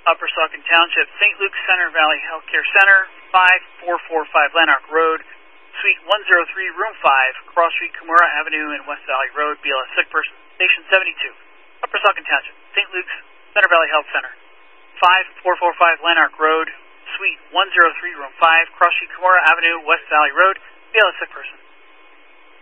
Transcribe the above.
Upper Saucon Township, St. Luke's Center Valley Healthcare Center, 5445 Lanark Road, Suite 103, Room 5, Cross Street, Kimura Avenue, and West Valley Road, BLS Sick Person, Station 72. Upper Saucon Township, St. Luke's Center Valley Health Center, 5445 Lanark Road, Suite 103, Room 5, Cross Street, Kimura Avenue, West Valley Road, BLS Sick Person.